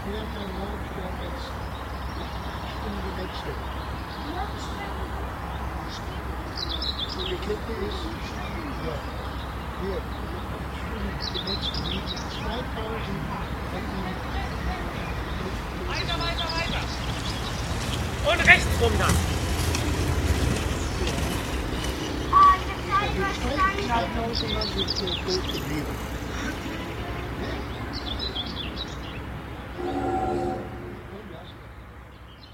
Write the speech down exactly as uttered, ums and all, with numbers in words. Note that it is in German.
während der Nordstern jetzt umgewechselt. So, die Kette ist ja, hier, die letzten zweitausend. Weiter, weiter, weiter. Und rechts rum dann. Die zweitausend sind tot geblieben.